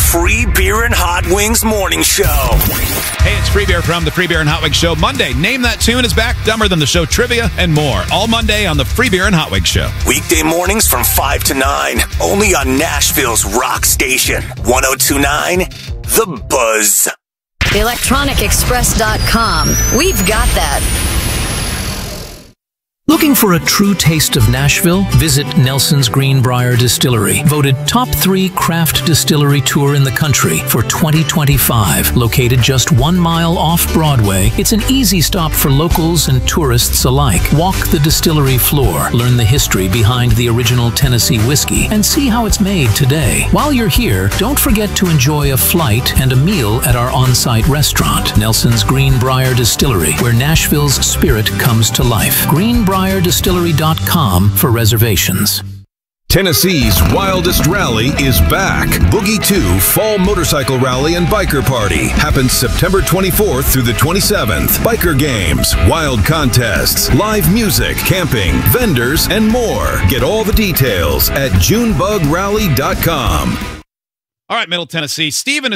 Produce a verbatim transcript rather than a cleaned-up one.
Free Beer and Hot Wings Morning Show. Hey, it's Free Beer from the Free Beer and Hot Wings Show. Monday, Name That Tune is back, Dumber Than the Show trivia, and more. All Monday on the Free Beer and Hot Wings Show. Weekday mornings from five to nine, only on Nashville's rock station, one oh two point nine The Buzz. electronic express dot com. We've got that. Looking for a true taste of Nashville? Visit Nelson's Greenbrier Distillery, voted top three craft distillery tour in the country for twenty twenty-five. Located just one mile off Broadway, it's an easy stop for locals and tourists alike. Walk the distillery floor, learn the history behind the original Tennessee whiskey, and see how it's made today. While you're here, don't forget to enjoy a flight and a meal at our on-site restaurant, Nelson's Greenbrier Distillery, where Nashville's spirit comes to life. Greenbrier Distillery dot com for reservations. Tennessee's wildest rally is back. Boogie two Fall Motorcycle Rally and Biker Party happens September twenty-fourth through the twenty-seventh. Biker games, wild contests, live music, camping, vendors, and more. Get all the details at Junebug Rally dot com. All right, Middle Tennessee. Stephen